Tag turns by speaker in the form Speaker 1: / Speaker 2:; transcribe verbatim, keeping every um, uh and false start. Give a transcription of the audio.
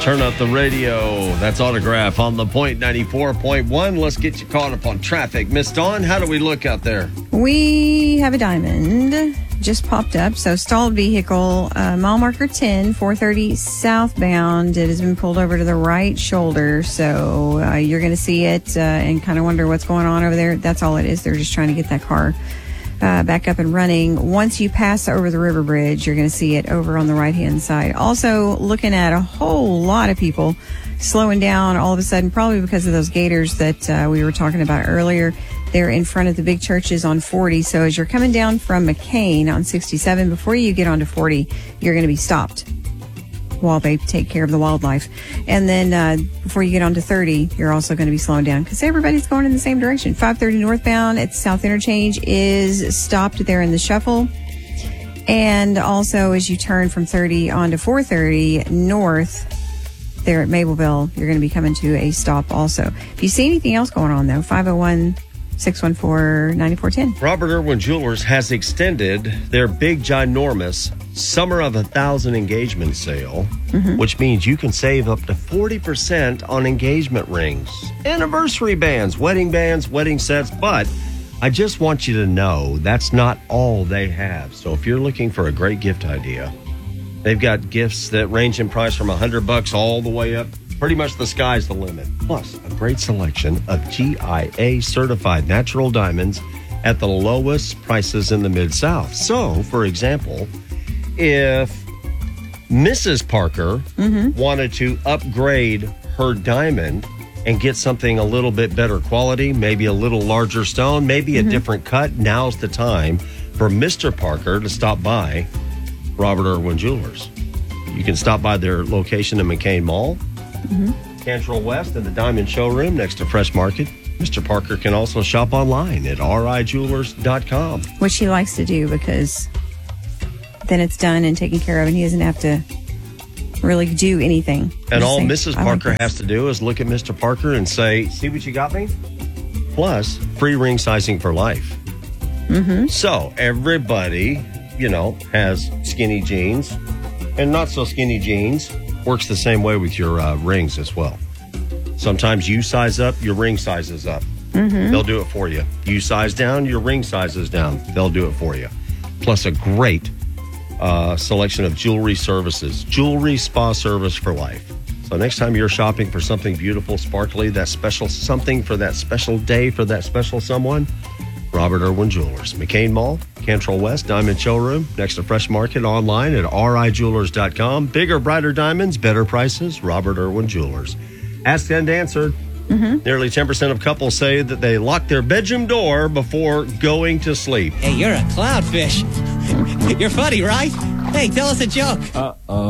Speaker 1: Turn up the radio. That's Autograph on the Point ninety-four point one. Let's get you caught up on traffic. Miss Dawn, how do we look out there?
Speaker 2: We have a diamond just popped up. So stalled vehicle, uh, mile marker ten, four thirty southbound. It has been pulled over to the right shoulder. So uh, you're going to see it uh, and kind of wonder what's going on over there. That's all it is. They're just trying to get that car Uh, back up and running. Once you pass over the river bridge, you're going to see it over on the right-hand side. Also, looking at a whole lot of people slowing down all of a sudden, probably because of those gators that uh, we were talking about earlier. They're in front of the big churches on forty. So as you're coming down from McCain on sixty-seven, before you get onto forty, you're going to be stopped while they take care of the wildlife. And then uh, before you get onto thirty, you're also going to be slowing down because everybody's going in the same direction. five thirty northbound at South Interchange is stopped there in the shuffle. And also as you turn from thirty onto four thirty north there at Mableville, you're going to be coming to a stop also. If you see anything else going on, though, five oh one, six one four, nine four one oh.
Speaker 1: Robert Irwin Jewelers has extended their big, ginormous Summer of a Thousand engagement sale, mm-hmm. which means you can save up to forty percent on engagement rings, anniversary bands, wedding bands, wedding sets. But I just want you to know that's not all they have. So if you're looking for a great gift idea, they've got gifts that range in price from one hundred bucks all the way up. Pretty much the sky's the limit. Plus, a great selection of G I A certified natural diamonds at the lowest prices in the Mid-South. So, for example, if Missus Parker mm-hmm. wanted to upgrade her diamond and get something a little bit better quality, maybe a little larger stone, maybe mm-hmm. a different cut, now's the time for Mister Parker to stop by Robert Irwin Jewelers. You can stop by their location in McCain Mall, mm-hmm. Cantrell West, and the Diamond Showroom next to Fresh Market. Mister Parker can also shop online at r i jewelers dot com.
Speaker 2: Which he likes to do because then it's done and taken care of, and he doesn't have to really do anything.
Speaker 1: And all Missus Parker like has to do is look at Mister Parker and say, see what you got me? Plus, free ring sizing for life.
Speaker 2: Mm-hmm.
Speaker 1: So everybody, you know, has skinny jeans, and not so skinny jeans works the same way with your uh, rings as well. Sometimes you size up, your ring sizes up.
Speaker 2: Mm-hmm.
Speaker 1: They'll do it for you. You size down, your ring sizes down. They'll do it for you. Plus a great uh, selection of jewelry services. Jewelry spa service for life. So next time you're shopping for something beautiful, sparkly, that special something for that special day, for that special someone, Robert Irwin Jewelers. McCain Mall, Cantrell West, Diamond Showroom, next to Fresh Market, online at r i jewelers dot com. Bigger, brighter diamonds, better prices, Robert Irwin Jewelers. Asked and answered.
Speaker 2: Mm-hmm.
Speaker 1: Nearly ten percent of couples say that they lock their bedroom door before going to sleep.
Speaker 3: Hey, you're a clownfish. You're funny, right? Hey, tell us a joke.
Speaker 4: Uh-oh.